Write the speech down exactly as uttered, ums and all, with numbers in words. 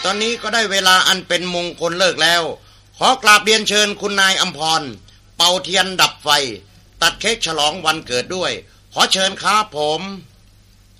ตอนนี้ก็ได้เวลาอันเป็นมงคลเลิกแล้วขอกราบเรียนเชิญคุณนายอำพรเป่าเทียนดับไฟตัดเค้กฉลองวันเกิดด้วยขอเชิญครับผม